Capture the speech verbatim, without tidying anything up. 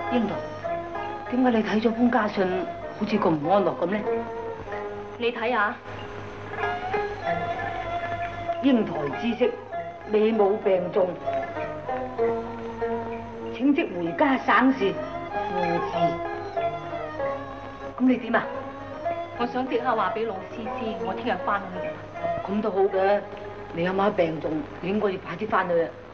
英台，點解你睇咗封家信，好似咁唔安樂咁呢？ 你睇下， 英台知悉你母病重，請即回家省事，父子。咁你點啊？ 我想即刻話俾老師知，我聽日翻去。 咁都好嘅，你阿媽病重，你應該要快啲翻去啊。